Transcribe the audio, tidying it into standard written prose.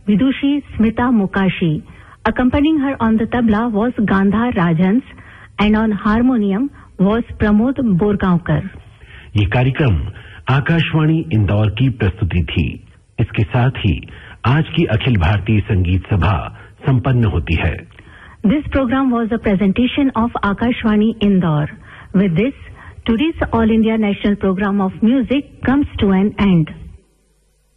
Vidushi Smita Mukashi. Accompanying her on the tabla was Gandhar Rajhans and on harmonium was Pramod Borgaonkar. ये कार्यक्रम आकाशवाणी इंदौर की प्रस्तुति थी। इसके साथ ही आज की अखिल भारतीय संगीत सभा संपन्न होती है। This program was a presentation of Akashvani Indore. With this, today's All India National Program of Music comes to an end.